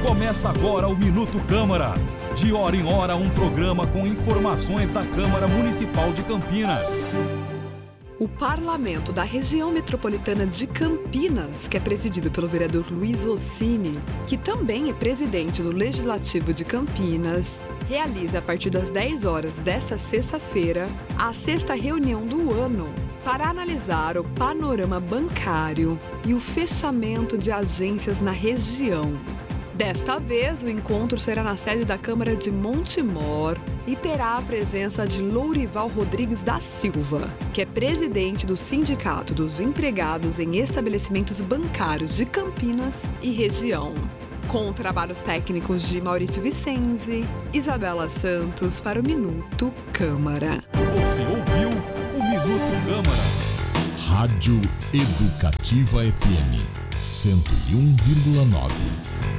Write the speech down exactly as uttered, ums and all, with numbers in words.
Começa agora o Minuto Câmara. De hora em hora, um programa com informações da Câmara Municipal de Campinas. O Parlamento da Região Metropolitana de Campinas, que é presidido pelo vereador Luiz Ossini, que também é presidente do Legislativo de Campinas, realiza a partir das dez horas desta sexta-feira a sexta reunião do ano para analisar o panorama bancário e o fechamento de agências na região. Desta vez, o encontro será na sede da Câmara de Montemor e terá a presença de Lourival Rodrigues da Silva, que é presidente do Sindicato dos Empregados em Estabelecimentos Bancários de Campinas e região. Com trabalhos técnicos de Maurício Vicenzi, Isabela Santos para o Minuto Câmara. Você ouviu o Minuto Câmara. Rádio Educativa F M cento e um vírgula nove.